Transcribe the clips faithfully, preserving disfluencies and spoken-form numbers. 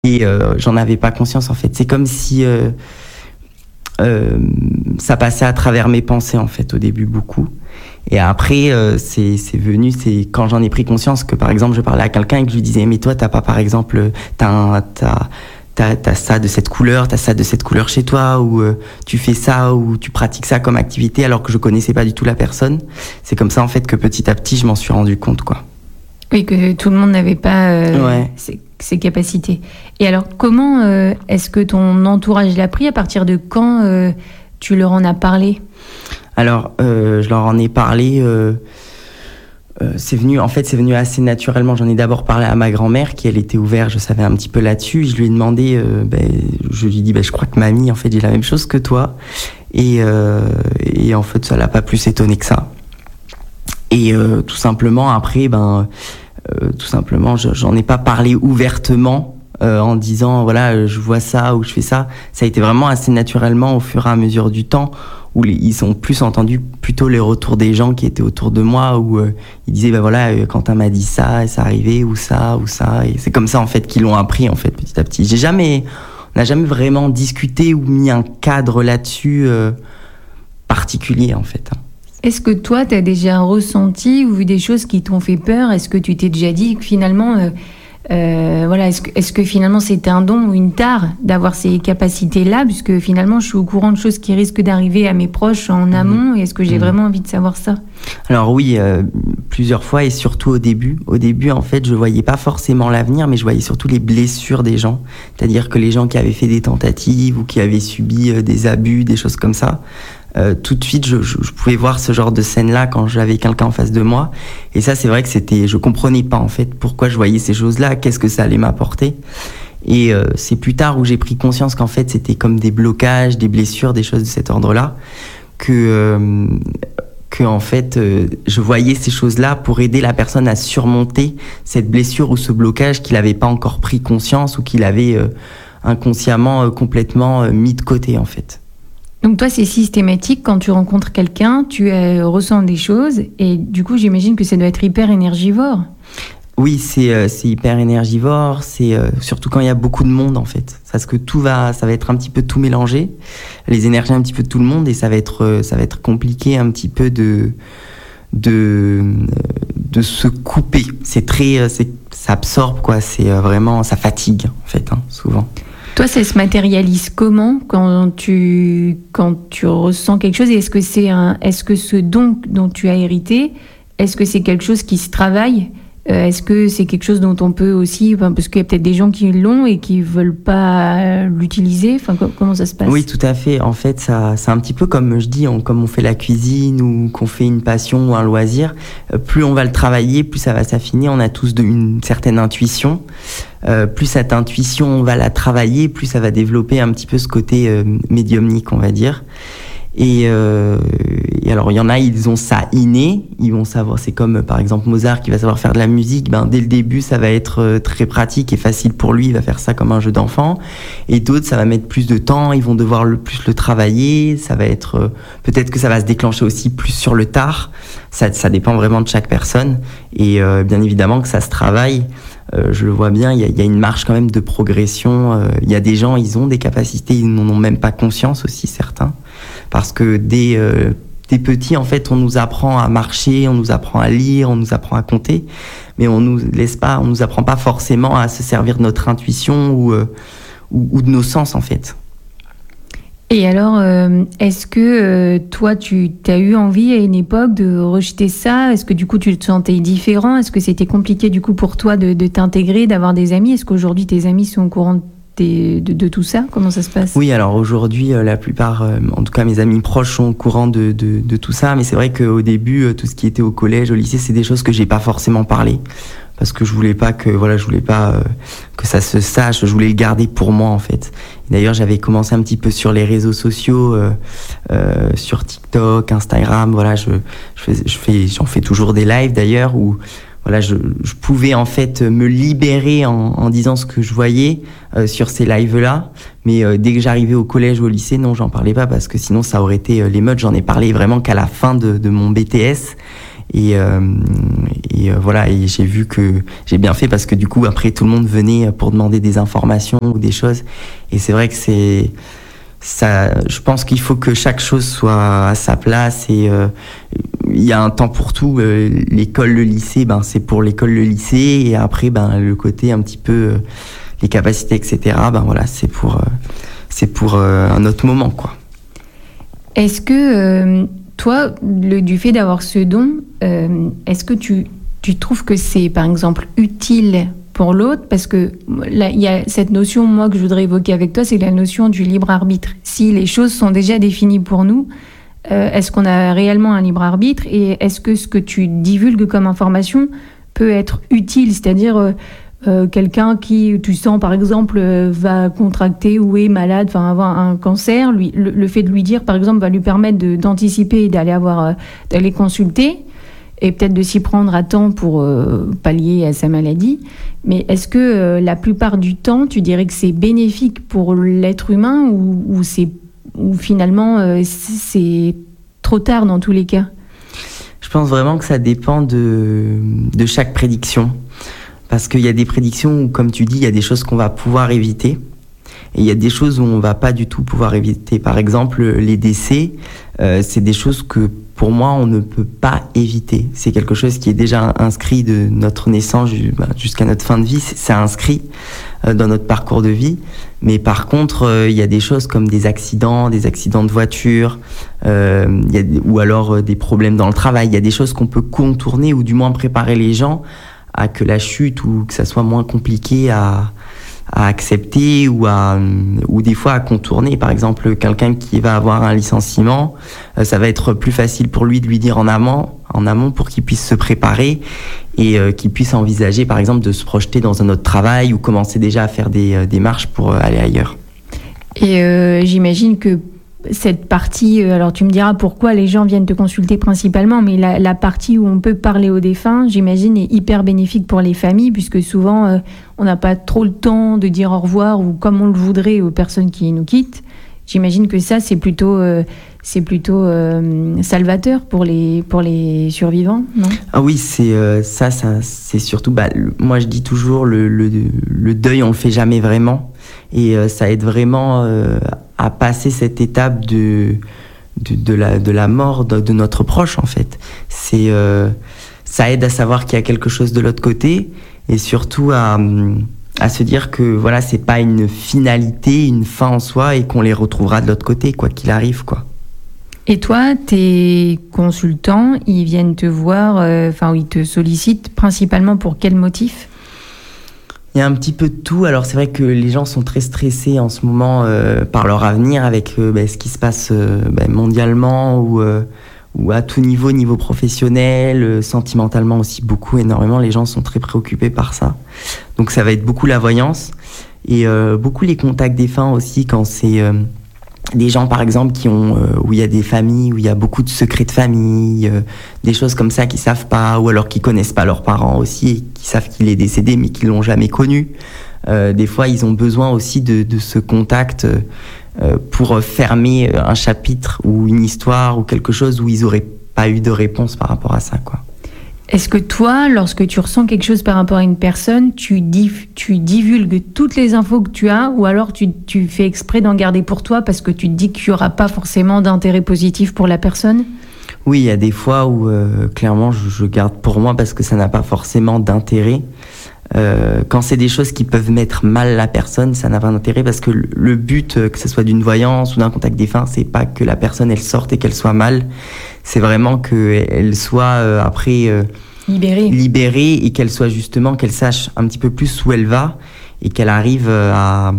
et euh, j'en avais pas conscience en fait. C'est comme si euh, euh, ça passait à travers mes pensées en fait au début beaucoup. Et après, euh, c'est, c'est venu, c'est quand j'en ai pris conscience que, par exemple, je parlais à quelqu'un et que je lui disais, mais toi, t'as pas, par exemple, t'as, un, t'as, t'as, t'as ça de cette couleur, t'as ça de cette couleur chez toi, ou euh, tu fais ça, ou tu pratiques ça comme activité, alors que je connaissais pas du tout la personne. C'est comme ça, en fait, que petit à petit, je m'en suis rendu compte, quoi. Oui, que tout le monde n'avait pas euh, ouais. ces, ces capacités. Et alors, comment euh, est-ce que ton entourage l'a pris? À partir de quand euh, tu leur en as parlé? Alors, euh, je leur en ai parlé. Euh, euh, c'est venu, en fait, c'est venu assez naturellement. J'en ai d'abord parlé à ma grand-mère, qui elle était ouverte. Je savais un petit peu là-dessus. Je lui ai demandé. Euh, ben, je lui ai dit, ben, je crois que mamie, en fait, j'ai la même chose que toi. Et, euh, et en fait, ça l'a pas plus étonné que ça. Et euh, tout simplement, après, ben, euh, tout simplement, je, j'en ai pas parlé ouvertement. Euh, en disant voilà je vois ça ou je fais ça. Ça a été vraiment assez naturellement au fur et à mesure du temps où les, ils ont plus entendu plutôt les retours des gens qui étaient autour de moi où euh, ils disaient ben voilà euh, Quentin m'a dit ça, ça arrivait ou ça ou ça et c'est comme ça en fait qu'ils l'ont appris en fait petit à petit. J'ai jamais, on n'a jamais vraiment discuté ou mis un cadre là-dessus euh, particulier en fait. Est-ce que toi t'as déjà ressenti ou vu des choses qui t'ont fait peur? Est-ce que tu t'es déjà dit que finalement euh, Euh, voilà, est-ce que, est-ce que finalement c'était un don ou une tare d'avoir ces capacités-là, puisque finalement je suis au courant de choses qui risquent d'arriver à mes proches en amont, et est-ce que j'ai mmh. vraiment envie de savoir ça? Alors oui, euh, plusieurs fois et surtout au début. Au début, en fait, je voyais pas forcément l'avenir, mais je voyais surtout les blessures des gens. C'est-à-dire que les gens qui avaient fait des tentatives ou qui avaient subi euh, des abus, des choses comme ça, Euh, tout de suite, je, je, je pouvais voir ce genre de scène-là quand j'avais quelqu'un en face de moi. Et ça, c'est vrai que c'était, je comprenais pas en fait pourquoi je voyais ces choses-là, qu'est-ce que ça allait m'apporter. Et euh, c'est plus tard où j'ai pris conscience qu'en fait, c'était comme des blocages, des blessures, des choses de cet ordre-là, que euh, que en fait, euh, je voyais ces choses-là pour aider la personne à surmonter cette blessure ou ce blocage qu'il avait pas encore pris conscience ou qu'il avait euh, inconsciemment euh, complètement euh, mis de côté en fait. Donc toi, c'est systématique, quand tu rencontres quelqu'un, tu euh, ressens des choses, et du coup, j'imagine que ça doit être hyper énergivore. Oui, c'est, euh, c'est hyper énergivore, c'est euh, surtout quand il y a beaucoup de monde, en fait. Parce que tout va, ça va être un petit peu tout mélangé, les énergies un petit peu de tout le monde, et ça va être, euh, ça va être compliqué un petit peu de, de, de se couper. C'est très, c'est, ça absorbe, quoi, c'est euh, vraiment, ça fatigue, en fait, hein, souvent. Toi, ça se matérialise comment quand tu, quand tu ressens quelque chose? Et est-ce que c'est un, est-ce que ce don dont tu as hérité, est-ce que c'est quelque chose qui se travaille? euh, Est-ce que c'est quelque chose dont on peut aussi, enfin, parce qu'il y a peut-être des gens qui l'ont et qui veulent pas l'utiliser. Enfin, co- comment ça se passe? Oui, tout à fait. En fait, ça, c'est un petit peu comme je dis, on, comme on fait la cuisine ou qu'on fait une passion ou un loisir. Euh, plus on va le travailler, plus ça va s'affiner. On a tous de, une certaine intuition. Euh, plus cette intuition, on va la travailler, plus ça va développer un petit peu ce côté euh, médiumnique, on va dire. Et, euh, et alors, il y en a, ils ont ça inné, ils vont savoir, c'est comme par exemple Mozart qui va savoir faire de la musique, ben, dès le début, ça va être euh, très pratique et facile pour lui, il va faire ça comme un jeu d'enfant. Et d'autres, ça va mettre plus de temps, ils vont devoir le plus le travailler, ça va être, euh, peut-être que ça va se déclencher aussi plus sur le tard, ça, ça dépend vraiment de chaque personne. Et euh, bien évidemment que ça se travaille. Euh, je le vois bien, il y a, y a une marche quand même de progression. Il euh, y a des gens, ils ont des capacités, ils n'en ont même pas conscience aussi, certains. Parce que dès, euh, dès petits, en fait, on nous apprend à marcher, on nous apprend à lire, on nous apprend à compter, mais on nous laisse pas, on nous apprend pas forcément à se servir de notre intuition ou, euh, ou, ou de nos sens, en fait. Et alors, euh, est-ce que euh, toi, tu as eu envie à une époque de rejeter ça? Est-ce que du coup, tu te sentais différent? Est-ce que c'était compliqué du coup pour toi de, de t'intégrer, d'avoir des amis? Est-ce qu'aujourd'hui, tes amis sont au courant de, de, de tout ça? Comment ça se passe? Oui, alors aujourd'hui, euh, la plupart, euh, en tout cas mes amis proches sont au courant de, de, de tout ça, mais c'est vrai qu'au début, euh, tout ce qui était au collège, au lycée, c'est des choses que j'ai pas forcément parlé. Parce que je voulais pas que voilà, je voulais pas euh, que ça se sache, je voulais le garder pour moi en fait. Et d'ailleurs, j'avais commencé un petit peu sur les réseaux sociaux, euh, euh, sur TikTok, Instagram, voilà, je je fais, je fais j'en fais toujours des lives d'ailleurs où voilà, je je pouvais en fait me libérer en en disant ce que je voyais euh, sur ces lives-là, mais euh, dès que j'arrivais au collège ou au lycée, non, j'en parlais pas parce que sinon ça aurait été euh, l'émeute, j'en ai parlé vraiment qu'à la fin de de mon B T S. Et, euh, et euh, voilà, et j'ai vu que j'ai bien fait parce que du coup après tout le monde venait pour demander des informations ou des choses, et c'est vrai que c'est ça. Je pense qu'il faut que chaque chose soit à sa place, et euh, il y a un temps pour tout. Euh, l'école, le lycée, ben c'est pour l'école, le lycée, et après ben le côté un petit peu euh, les capacités, et cetera. Ben voilà, c'est pour euh, c'est pour euh, un autre moment, quoi. Est-ce que euh, toi, le, du fait d'avoir ce don, euh, est-ce que tu, tu trouves que c'est, par exemple, utile pour l'autre? Parce que là, il y a cette notion, moi, que je voudrais évoquer avec toi, c'est la notion du libre arbitre. Si les choses sont déjà définies pour nous, euh, est-ce qu'on a réellement un libre arbitre? Et est-ce que ce que tu divulgues comme information peut être utile? C'est-à-dire... Euh, Euh, quelqu'un qui, tu sens par exemple, euh, va contracter ou est malade, enfin avoir un cancer, lui, le, le fait de lui dire par exemple va lui permettre de, d'anticiper et d'aller avoir, euh, d'aller consulter et peut-être de s'y prendre à temps pour euh, pallier à sa maladie. Mais est-ce que euh, la plupart du temps, tu dirais que c'est bénéfique pour l'être humain ou, ou c'est, ou finalement euh, c'est trop tard dans tous les cas? Je pense vraiment que ça dépend de, de chaque prédiction. Parce qu'il y a des prédictions où, comme tu dis, il y a des choses qu'on va pouvoir éviter. Et il y a des choses où on va pas du tout pouvoir éviter. Par exemple, les décès, euh, c'est des choses que, pour moi, on ne peut pas éviter. C'est quelque chose qui est déjà inscrit de notre naissance jusqu'à notre fin de vie. C'est inscrit euh, dans notre parcours de vie. Mais par contre, euh, il y a des choses comme des accidents, des accidents de voiture, euh, il y a, ou alors euh, des problèmes dans le travail. Il y a des choses qu'on peut contourner ou du moins préparer les gens à que la chute ou que ça soit moins compliqué à, à accepter ou à ou des fois à contourner. Par exemple, quelqu'un qui va avoir un licenciement, euh, ça va être plus facile pour lui de lui dire en amont, en amont pour qu'il puisse se préparer et euh, qu'il puisse envisager, par exemple, de se projeter dans un autre travail ou commencer déjà à faire des euh, démarches pour euh, aller ailleurs. Et euh, j'imagine que cette partie, alors tu me diras pourquoi les gens viennent te consulter principalement, mais la, la partie où on peut parler aux défunts, j'imagine, est hyper bénéfique pour les familles, puisque souvent, euh, on n'a pas trop le temps de dire au revoir ou comme on le voudrait aux personnes qui nous quittent. J'imagine que ça, c'est plutôt, euh, c'est plutôt euh, salvateur pour les, pour les survivants, non? Ah oui, c'est euh, ça, ça, c'est surtout, bah, le, moi je dis toujours, le, le, le deuil, on le fait jamais vraiment, et euh, ça aide vraiment euh, à passer cette étape de, de, de, la, de la mort de, de notre proche, en fait. C'est, euh, ça aide à savoir qu'il y a quelque chose de l'autre côté, et surtout à, à se dire que voilà, c'est pas une finalité, une fin en soi, et qu'on les retrouvera de l'autre côté, quoi qu'il arrive, quoi. Et toi, tes consultants, ils viennent te voir, enfin, euh, ils te sollicitent principalement pour quel motif ? Il y a un petit peu de tout. Alors c'est vrai que les gens sont très stressés en ce moment euh, par leur avenir avec euh, bah, ce qui se passe euh, bah, mondialement ou, euh, ou à tout niveau, niveau professionnel, euh, sentimentalement aussi beaucoup, énormément. Les gens sont très préoccupés par ça. Donc ça va être beaucoup la voyance et euh, beaucoup les contacts défunts aussi quand c'est... Euh, des gens par exemple qui ont euh, où il y a des familles où il y a beaucoup de secrets de famille, euh, des choses comme ça qu'ils savent pas, ou alors qui connaissent pas leurs parents aussi et qui savent qu'il est décédé mais qui l'ont jamais connu. Euh, des fois ils ont besoin aussi de, de ce contact euh, pour fermer un chapitre ou une histoire ou quelque chose où ils auraient pas eu de réponse par rapport à ça, quoi. Est-ce que toi, lorsque tu ressens quelque chose par rapport à une personne, tu, div- tu divulgues toutes les infos que tu as, ou alors tu, tu fais exprès d'en garder pour toi parce que tu te dis qu'il n'y aura pas forcément d'intérêt positif pour la personne ? Oui, il y a des fois où euh, clairement je, je garde pour moi parce que ça n'a pas forcément d'intérêt. Euh, quand c'est des choses qui peuvent mettre mal la personne, ça n'a pas d'intérêt parce que le, le but, que ce soit d'une voyance ou d'un contact défunt, c'est pas que la personne elle sorte et qu'elle soit mal. C'est vraiment qu'elle soit euh, après euh, libérée. libérée et qu'elle soit justement, qu'elle sache un petit peu plus où elle va et qu'elle arrive euh, à,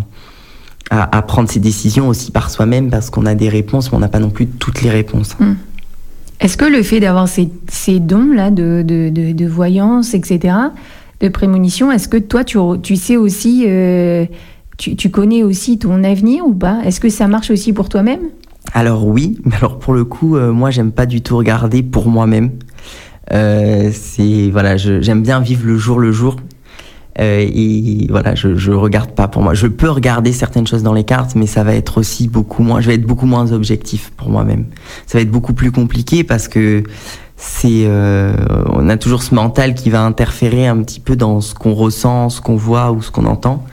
à, à prendre ses décisions aussi par soi-même parce qu'on a des réponses mais on n'a pas non plus toutes les réponses. Mmh. Est-ce que le fait d'avoir ces, ces dons-là de, de, de, de voyance, et cetera, de prémonition, est-ce que toi, tu, tu sais aussi, euh, tu, tu connais aussi ton avenir ou pas ? Est-ce que ça marche aussi pour toi-même ? Alors oui, mais alors pour le coup, euh, moi j'aime pas du tout regarder pour moi-même. Euh, c'est voilà, je, j'aime bien vivre le jour le jour. Euh, et voilà, je, je regarde pas pour moi. Je peux regarder certaines choses dans les cartes, mais ça va être aussi beaucoup moins. Je vais être beaucoup moins objectif pour moi-même. Ça va être beaucoup plus compliqué parce que c'est, euh, on a toujours ce mental qui va interférer un petit peu dans ce qu'on ressent, ce qu'on voit ou ce qu'on entend.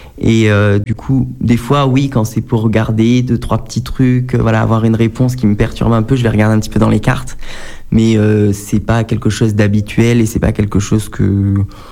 Et euh, du coup, des fois, oui, quand c'est pour regarder deux, trois petits trucs, euh, voilà, avoir une réponse qui me perturbe un peu, je vais regarder un petit peu dans les cartes. Mais euh, c'est pas quelque chose d'habituel et c'est pas quelque chose que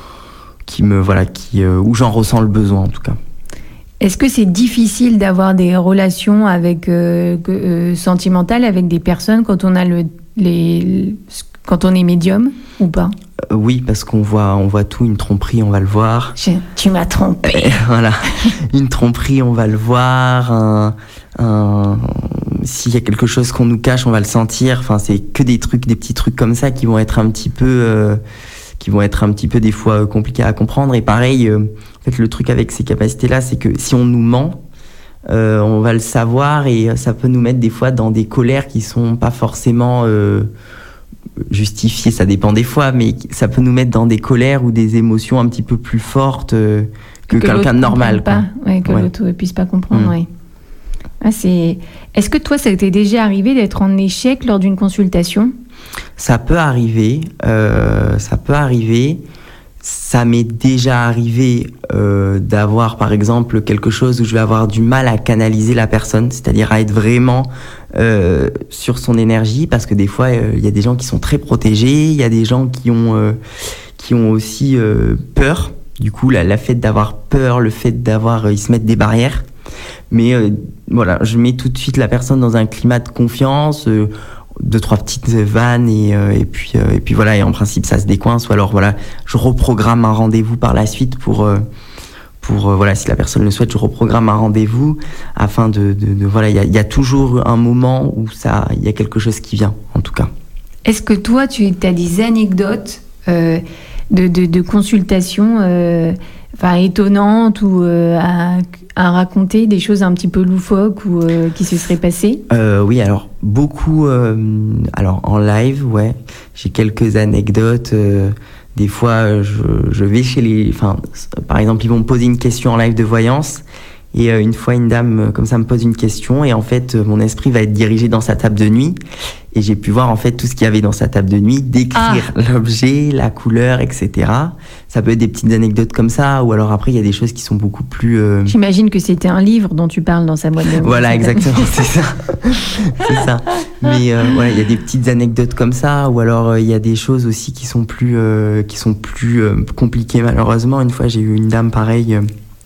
qui me voilà, qui euh, où j'en ressens le besoin en tout cas. Est-ce que c'est difficile d'avoir des relations avec euh, euh, sentimentales avec des personnes quand on a le les quand on est médium ou pas? Euh, oui, parce qu'on voit, on voit tout, une tromperie, on va le voir. Je, tu m'as trompé. Voilà, une tromperie, on va le voir. Un, un, s'il y a quelque chose qu'on nous cache, on va le sentir. Enfin, c'est que des trucs, des petits trucs comme ça qui vont être un petit peu, euh, qui vont être un petit peu des fois compliqués à comprendre. Et pareil, euh, en fait, le truc avec ces capacités-là, c'est que si on nous ment, euh, on va le savoir et ça peut nous mettre des fois dans des colères qui sont pas forcément euh, justifié, ça dépend des fois, mais ça peut nous mettre dans des colères ou des émotions un petit peu plus fortes euh, que, que quelqu'un de normal. Pas, ouais, que ouais. l'autre ne puisse pas comprendre. Mmh. Ouais. Ah, c'est... Est-ce que toi, ça t'est déjà arrivé d'être en échec lors d'une consultation ? Ça peut arriver, euh, ça peut arriver. Ça m'est déjà arrivé euh, d'avoir, par exemple, quelque chose où je vais avoir du mal à canaliser la personne, c'est-à-dire à être vraiment euh, sur son énergie, parce que des fois, il euh, y a des gens qui sont très protégés, il y a des gens qui ont, euh, qui ont aussi euh, peur. Du coup, la, la fait d'avoir peur, le fait d'avoir... Euh, ils se mettent des barrières. Mais euh, voilà, je mets tout de suite la personne dans un climat de confiance... Euh, deux trois petites vannes et euh, et puis euh, et puis voilà, et en principe ça se décoince, ou alors voilà, je reprogramme un rendez-vous par la suite pour euh, pour euh, voilà, si la personne le souhaite, je reprogramme un rendez-vous afin de de, de voilà, il y a il y a toujours un moment où ça il y a quelque chose qui vient en tout cas. Est-ce que toi tu as des anecdotes euh, de, de de consultations euh, enfin étonnantes ou euh, à à raconter, des choses un petit peu loufoques ou euh, qui se seraient passées? euh, Oui, alors beaucoup. Euh, alors en live, ouais, j'ai quelques anecdotes. Euh, des fois, je, je vais chez les. Enfin, par exemple, ils vont me poser une question en live de voyance. Et euh, une fois, une dame, comme ça, me pose une question. Et en fait, euh, mon esprit va être dirigé dans sa table de nuit. Et j'ai pu voir, en fait, tout ce qu'il y avait dans sa table de nuit, décrire ah. l'objet, la couleur, et cetera. Ça peut être des petites anecdotes comme ça. Ou alors après, il y a des choses qui sont beaucoup plus... Euh... J'imagine que c'était un livre dont tu parles dans sa boîte de nuit. Voilà, exactement, c'est ça. C'est ça. Mais euh, voilà, il y a des petites anecdotes comme ça. Ou alors, euh, il y a des choses aussi qui sont plus, euh, qui sont plus euh, compliquées, malheureusement. Une fois, j'ai eu une dame pareille... Euh,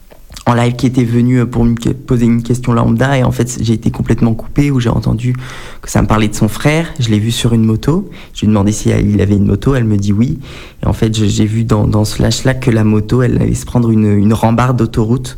en live qui était venue pour me poser une question lambda, et en fait j'ai été complètement coupé, où j'ai entendu que ça me parlait de son frère. Je l'ai vu sur une moto, je lui ai demandé si il avait une moto, elle me dit oui, et en fait j'ai vu dans, dans ce flash là que la moto elle allait se prendre une, une rambarde d'autoroute,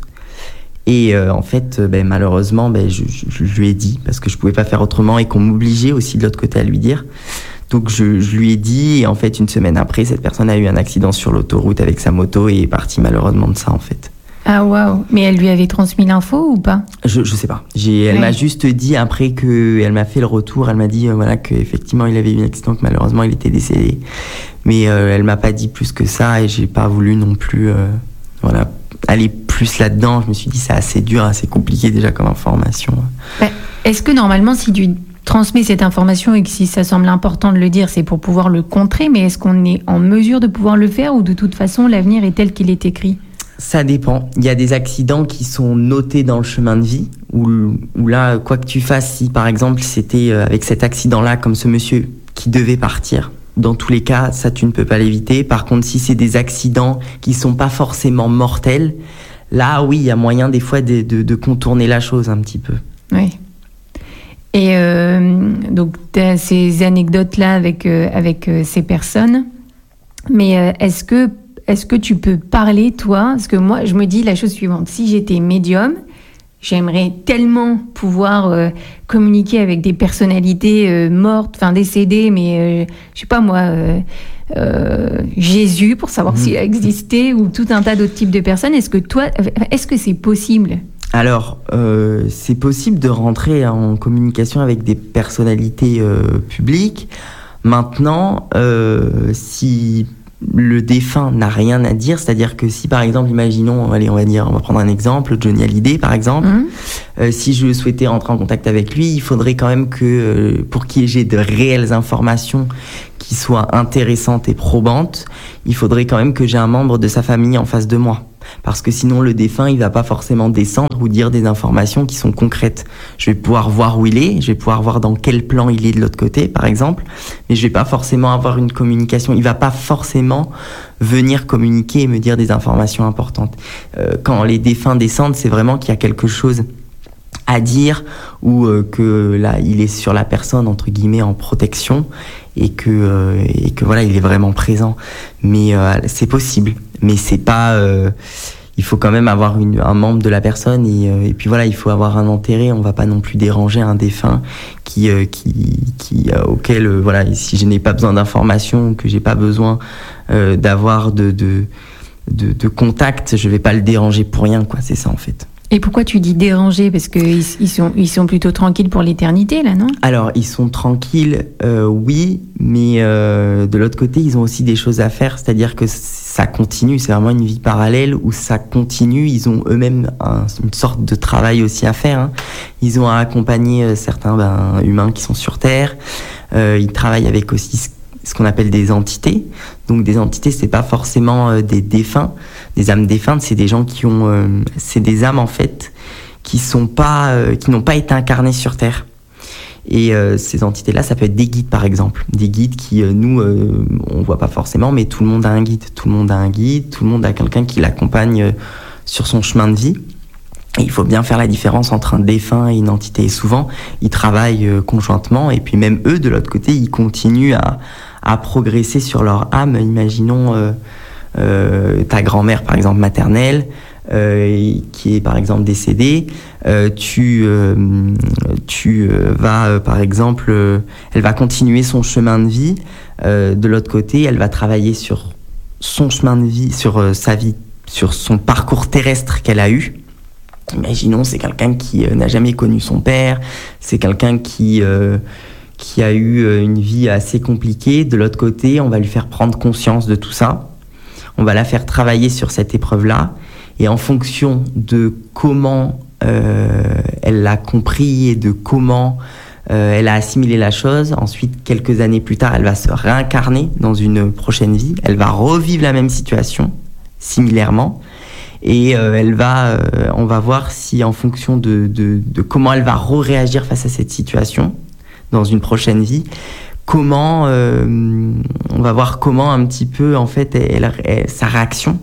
et euh, en fait ben, malheureusement ben, je, je, je lui ai dit, parce que je pouvais pas faire autrement et qu'on m'obligeait aussi de l'autre côté à lui dire. Donc je, je lui ai dit, et en fait une semaine après cette personne a eu un accident sur l'autoroute avec sa moto et est partie malheureusement de ça en fait. Ah waouh! Mais elle lui avait transmis l'info ou pas? Je je sais pas. J'ai, elle oui. m'a juste dit après que elle m'a fait le retour. Elle m'a dit euh, voilà que effectivement il avait eu un accident, que malheureusement il était décédé. Mais euh, elle m'a pas dit plus que ça, et j'ai pas voulu non plus euh, voilà aller plus là-dedans. Je me suis dit c'est assez dur, assez compliqué déjà comme information. Bah, est-ce que normalement si tu transmets cette information et que si ça semble important de le dire, c'est pour pouvoir le contrer, mais est-ce qu'on est en mesure de pouvoir le faire, ou de toute façon l'avenir est tel qu'il est écrit? Ça dépend. Il y a des accidents qui sont notés dans le chemin de vie, où, où là, quoi que tu fasses, si par exemple c'était avec cet accident-là, comme ce monsieur qui devait partir, dans tous les cas, ça tu ne peux pas l'éviter. Par contre, si c'est des accidents qui sont pas forcément mortels, là oui, il y a moyen des fois de, de, de contourner la chose un petit peu. Oui. Et euh, donc, tu as ces anecdotes-là avec, euh, avec euh, ces personnes, mais euh, est-ce que Est-ce que tu peux parler, toi? Parce que moi, je me dis la chose suivante. Si j'étais médium, j'aimerais tellement pouvoir euh, communiquer avec des personnalités euh, mortes, enfin décédées, mais euh, je sais pas moi, euh, euh, Jésus, pour savoir mmh. s'il a existé, ou tout un tas d'autres types de personnes. Est-ce que toi, est-ce que c'est possible? Alors, euh, c'est possible de rentrer en communication avec des personnalités euh, publiques. Maintenant, euh, si... le défunt n'a rien à dire, c'est-à-dire que si par exemple, imaginons, allez, on va dire, on va prendre un exemple, Johnny Hallyday par exemple, mmh. euh, si je souhaitais rentrer en contact avec lui, il faudrait quand même que, euh, pour qu'il y ait de réelles informations qui qui soit intéressante et probante, il faudrait quand même que j'ai un membre de sa famille en face de moi. Parce que sinon, le défunt, il va pas forcément descendre ou dire des informations qui sont concrètes. Je vais pouvoir voir où il est, je vais pouvoir voir dans quel plan il est de l'autre côté, par exemple, mais je vais pas forcément avoir une communication. Il va pas forcément venir communiquer et me dire des informations importantes. Euh, quand les défunts descendent, c'est vraiment qu'il y a quelque chose à dire ou euh, que là, il est sur la personne, entre guillemets, en protection et que, euh, et que voilà, il est vraiment présent. Mais euh, c'est possible. Mais c'est pas... Euh, il faut quand même avoir une, un membre de la personne et, euh, et puis voilà, il faut avoir un intérêt. On va pas non plus déranger un défunt qui, euh, qui, qui, euh, auquel, euh, voilà, si je n'ai pas besoin d'informations, que j'ai pas besoin euh, d'avoir de, de, de, de contact, je vais pas le déranger pour rien, quoi. C'est ça, en fait. Et pourquoi tu dis déranger? Parce qu'ils ils sont, ils sont plutôt tranquilles pour l'éternité, là, non? Alors, ils sont tranquilles, euh, oui, mais euh, de l'autre côté, ils ont aussi des choses à faire, c'est-à-dire que ça continue, c'est vraiment une vie parallèle où ça continue, ils ont eux-mêmes un, une sorte de travail aussi à faire, hein. Ils ont à accompagner euh, certains ben, humains qui sont sur Terre, euh, ils travaillent avec aussi ce qu'on appelle des entités. Donc des entités, c'est pas forcément euh, des défunts, des âmes défuntes, c'est des gens qui ont, euh, c'est des âmes en fait qui sont pas, euh, qui n'ont pas été incarnées sur Terre. Et euh, ces entités-là, ça peut être des guides par exemple, des guides qui euh, nous, euh, on voit pas forcément, mais tout le monde a un guide, tout le monde a un guide, tout le monde a quelqu'un qui l'accompagne euh, sur son chemin de vie. Et il faut bien faire la différence entre un défunt et une entité. Et souvent, ils travaillent euh, conjointement, et puis même eux, de l'autre côté, ils continuent à à progresser sur leur âme. Imaginons euh, euh, ta grand-mère, par exemple, maternelle, euh, qui est, par exemple, décédée. Euh, tu euh, tu euh, vas, euh, par exemple, euh, elle va continuer son chemin de vie. Euh, de l'autre côté, elle va travailler sur son chemin de vie, sur euh, sa vie, sur son parcours terrestre qu'elle a eu. Imaginons, c'est quelqu'un qui euh, n'a jamais connu son père, c'est quelqu'un qui... Euh, qui a eu une vie assez compliquée. De l'autre côté, on va lui faire prendre conscience de tout ça. On va la faire travailler sur cette épreuve-là. Et en fonction de comment euh, elle l'a compris et de comment euh, elle a assimilé la chose, ensuite, quelques années plus tard, elle va se réincarner dans une prochaine vie. Elle va revivre la même situation, similairement. Et euh, elle va, euh, on va voir si, en fonction de, de, de comment elle va re-réagir face à cette situation, dans une prochaine vie, comment euh, on va voir comment un petit peu en fait elle, elle, sa réaction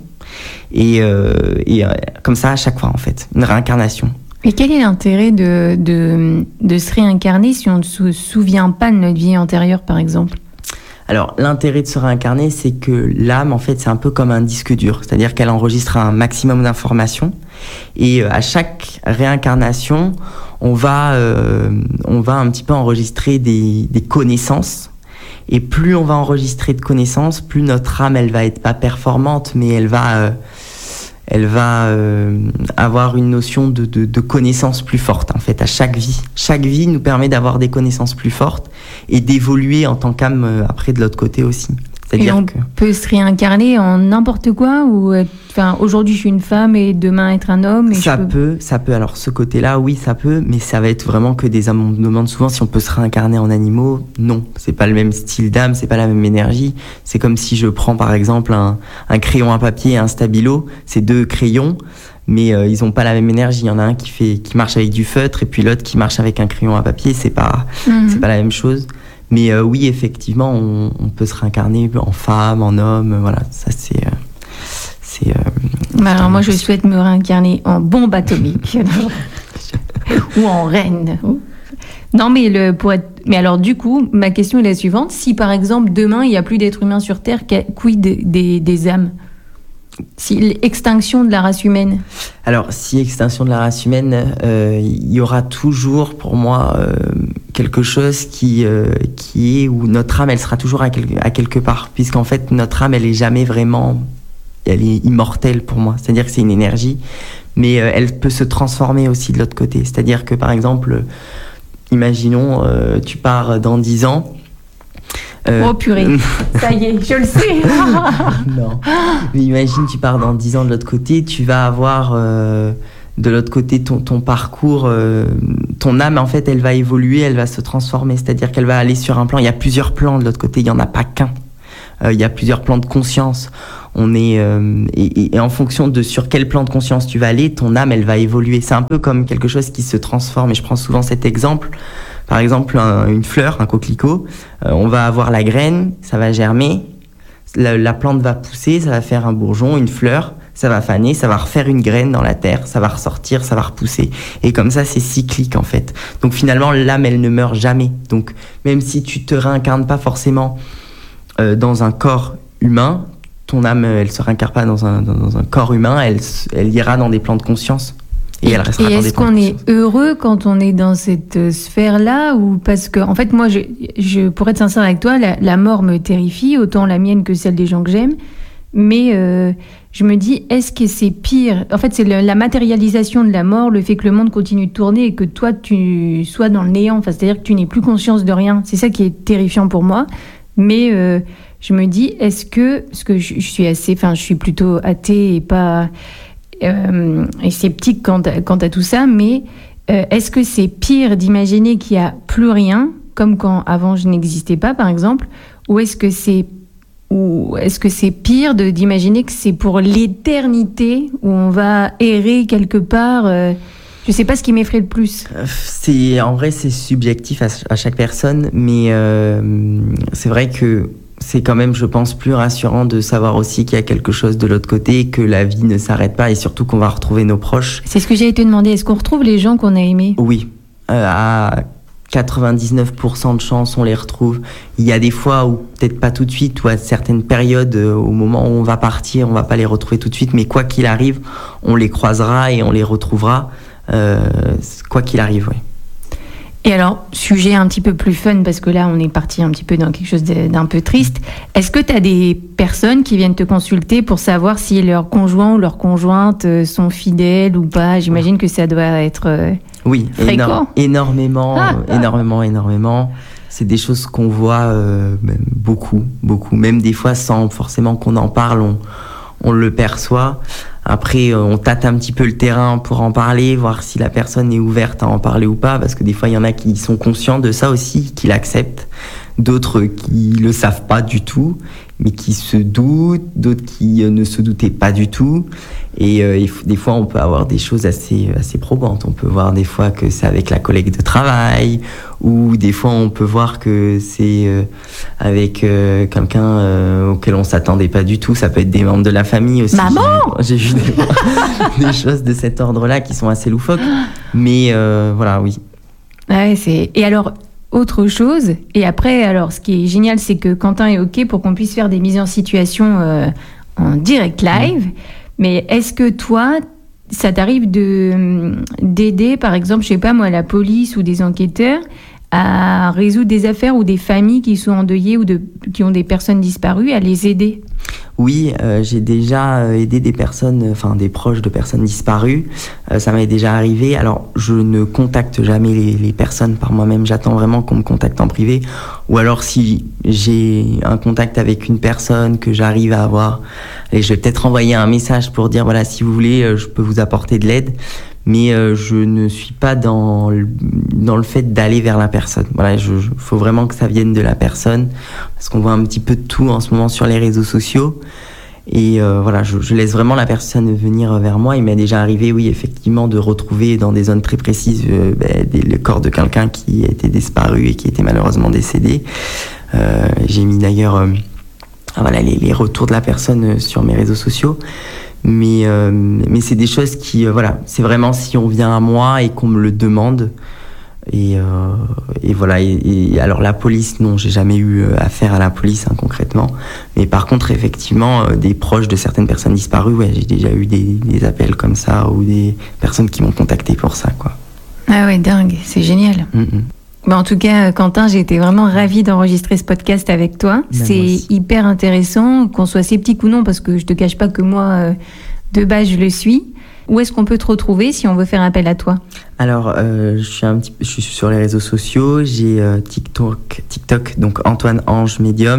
et, euh, et euh, comme ça à chaque fois en fait une réincarnation. Et quel est l'intérêt de, de, de se réincarner si on ne se souvient pas de notre vie antérieure par exemple? Alors l'intérêt de se réincarner, c'est que l'âme en fait c'est un peu comme un disque dur, c'est-à-dire qu'elle enregistre un maximum d'informations et euh, à chaque réincarnation on va, euh, on va un petit peu enregistrer des, des connaissances. Et plus on va enregistrer de connaissances, plus notre âme, elle va être pas performante, mais elle va, euh, elle va euh, avoir une notion de, de, de connaissances plus forte, en fait, à chaque vie. Chaque vie nous permet d'avoir des connaissances plus fortes et d'évoluer en tant qu'âme euh, après de l'autre côté aussi. C'est-à-dire et on que... peut se réincarner en n'importe quoi ou enfin aujourd'hui je suis une femme et demain être un homme et ça je peux... peut ça peut alors ce côté-là oui ça peut mais ça va être vraiment que des âmes. On me demande souvent si on peut se réincarner en animaux. Non, c'est pas le même style d'âme, c'est pas la même énergie. C'est comme si je prends par exemple un, un crayon à papier et un stabilo, c'est deux crayons mais euh, ils ont pas la même énergie. Il y en a un qui fait qui marche avec du feutre et puis l'autre qui marche avec un crayon à papier, c'est pas mm-hmm. c'est pas la même chose. Mais euh, oui, effectivement, on, on peut se réincarner en femme, en homme, voilà, ça c'est... Euh, c'est euh, bah alors moi, je souhaite me réincarner en bombe atomique ou en reine. Non, mais, le, pour être... mais alors du coup, ma question est la suivante. Si par exemple, demain, il n'y a plus d'êtres humains sur Terre, quid des, des, des âmes? Si extinction de la race humaine. Alors, si extinction de la race humaine, euh, il y aura toujours, pour moi, euh, quelque chose qui euh, qui est où notre âme, elle sera toujours à, quel, à quelque part, puisqu'en fait, notre âme, elle est jamais vraiment, elle est immortelle pour moi. C'est-à-dire que c'est une énergie, mais euh, elle peut se transformer aussi de l'autre côté. C'est-à-dire que, par exemple, imaginons, euh, tu pars dans dix ans. Euh, oh purée, ça y est, je le sais. Non. Mais imagine, tu pars dans dix ans de l'autre côté, tu vas avoir euh, de l'autre côté, ton, ton parcours, euh, ton âme, en fait, elle va évoluer, elle va se transformer. C'est-à-dire qu'elle va aller sur un plan. Il y a plusieurs plans de l'autre côté, il n'y en a pas qu'un. Euh, il y a plusieurs plans de conscience. On est, euh, et, et en fonction de sur quel plan de conscience tu vas aller, ton âme, elle va évoluer. C'est un peu comme quelque chose qui se transforme. Et je prends souvent cet exemple. Par exemple, un, une fleur, un coquelicot. Euh, on va avoir la graine, ça va germer. La, la plante va pousser, ça va faire un bourgeon, une fleur. Ça va faner, ça va refaire une graine dans la terre, ça va ressortir, ça va repousser. Et comme ça, c'est cyclique en fait. Donc finalement, l'âme, elle ne meurt jamais. Donc même si tu te réincarnes pas forcément euh, dans un corps humain, ton âme, elle se réincarne pas dans un, dans, dans un corps humain, elle, elle ira dans des plans de conscience. Et, elle restera et dans des plans de conscience. est-ce qu'on est heureux quand on est dans cette sphère-là ou parce que, en fait, moi, je, je, pour être sincère avec toi, la, la mort me terrifie, autant la mienne que celle des gens que j'aime. Mais euh, je me dis, est-ce que c'est pire ? En fait, c'est le, la matérialisation de la mort, le fait que le monde continue de tourner et que toi, tu sois dans le néant. Enfin, c'est-à-dire que tu n'aies plus conscience de rien. C'est ça qui est terrifiant pour moi. Mais euh, je me dis, est-ce que... Parce que je, je suis assez... Enfin, je suis plutôt athée et pas... Euh, et sceptique quant à, quant à tout ça. Mais euh, est-ce que c'est pire d'imaginer qu'il n'y a plus rien, comme quand avant je n'existais pas, par exemple ? Ou est-ce que c'est Ou est-ce que c'est pire de, d'imaginer que c'est pour l'éternité où on va errer quelque part euh, je sais pas ce qui m'effraie le plus. C'est, en vrai, c'est subjectif à, à chaque personne, mais euh, c'est vrai que c'est quand même, je pense, plus rassurant de savoir aussi qu'il y a quelque chose de l'autre côté, que la vie ne s'arrête pas et surtout qu'on va retrouver nos proches. C'est ce que j'ai été demandé. Est-ce qu'on retrouve les gens qu'on a aimés ? Oui. Euh, à quatre-vingt-dix-neuf pour cent de chances, on les retrouve. Il y a des fois où, peut-être pas tout de suite, ou à certaines périodes, euh, au moment où on va partir, on va pas les retrouver tout de suite, mais quoi qu'il arrive, on les croisera et on les retrouvera, euh, quoi qu'il arrive, oui. Et alors, sujet un petit peu plus fun, parce que là, on est parti un petit peu dans quelque chose de, d'un peu triste. Est-ce que tu as des personnes qui viennent te consulter pour savoir si leurs conjoints ou leurs conjointes sont fidèles ou pas ? J'imagine que ça doit être euh, oui, fréquent. Éno- énormément, ah, euh, énormément, énormément. C'est des choses qu'on voit euh, même beaucoup, beaucoup. Même des fois, sans forcément qu'on en parle, on, on le perçoit. Après, on tâte un petit peu le terrain pour en parler, voir si la personne est ouverte à en parler ou pas, parce que des fois, il y en a qui sont conscients de ça aussi, qui l'acceptent, d'autres qui le savent pas du tout, mais qui se doutent, d'autres qui ne se doutaient pas du tout. Et, euh, et des fois, on peut avoir des choses assez, assez probantes. On peut voir des fois que c'est avec la collègue de travail, ou des fois, on peut voir que c'est euh, avec euh, quelqu'un euh, auquel on s'attendait pas du tout. Ça peut être des membres de la famille aussi. Maman ! J'ai vu des, des choses de cet ordre-là qui sont assez loufoques. Mais euh, voilà, oui. Ouais, c'est... Et alors, autre chose, et après, alors, ce qui est génial, c'est que Quentin est OK pour qu'on puisse faire des mises en situation euh, en direct live. Mmh. Mais est-ce que toi, ça t'arrive de, d'aider, par exemple, je sais pas moi, la police ou des enquêteurs à résoudre des affaires ou des familles qui sont endeuillées ou de, qui ont des personnes disparues, à les aider ? Oui, euh, j'ai déjà aidé des personnes, enfin des proches de personnes disparues. Euh, ça m'est déjà arrivé. Alors, je ne contacte jamais les, les personnes par moi-même. J'attends vraiment qu'on me contacte en privé. Ou alors, si j'ai un contact avec une personne que j'arrive à avoir, allez, je vais peut-être envoyer un message pour dire, voilà, si vous voulez, je peux vous apporter de l'aide. Mais euh, je ne suis pas dans le, dans le fait d'aller vers la personne. Voilà, je, je, faut vraiment que ça vienne de la personne, parce qu'on voit un petit peu de tout en ce moment sur les réseaux sociaux. Et euh, voilà, je, je laisse vraiment la personne venir vers moi. Il m'est déjà arrivé, oui, effectivement, de retrouver dans des zones très précises euh, ben, des, le corps de quelqu'un qui était disparu et qui était malheureusement décédé. Euh, j'ai mis d'ailleurs euh, voilà, les, les retours de la personne sur mes réseaux sociaux. Mais, euh, mais c'est des choses qui, euh, voilà, c'est vraiment si on vient à moi et qu'on me le demande. Et, euh, et voilà, et, et alors la police, non, j'ai jamais eu affaire à la police, hein, concrètement. Mais par contre, effectivement, euh, des proches de certaines personnes disparues, ouais, j'ai déjà eu des, des appels comme ça, ou des personnes qui m'ont contacté pour ça, quoi. Ah ouais, dingue, c'est génial. Mm-hmm. Bon, en tout cas, Quentin, j'ai été vraiment ravie d'enregistrer ce podcast avec toi. Ben c'est hyper intéressant, qu'on soit sceptique ou non, parce que je te cache pas que moi, euh, de base, je le suis. Où est-ce qu'on peut te retrouver si on veut faire appel à toi ? Alors, euh, je suis un petit, je suis sur les réseaux sociaux. J'ai euh, TikTok, TikTok, donc Antoine Ange Médium.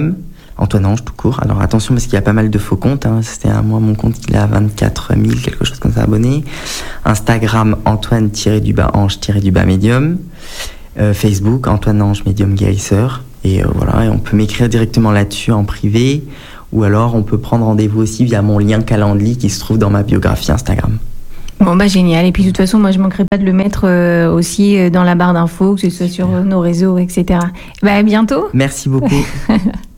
Antoine Ange tout court. Alors attention parce qu'il y a pas mal de faux comptes. Hein. C'était à moi mon compte il est à vingt-quatre mille quelque chose comme ça abonnés. Instagram Antoine-du-bas-Ange-du-bas médium. Euh, Facebook Antoine Ange médium guérisseur. Et euh, voilà, et on peut m'écrire directement là-dessus en privé. Ou alors on peut prendre rendez-vous aussi via mon lien Calendly qui se trouve dans ma biographie Instagram. Bon bah génial, et puis de toute façon moi je manquerai pas de le mettre euh, aussi dans la barre d'infos, que ce soit sur nos réseaux, et cetera. Bah à bientôt. Merci beaucoup.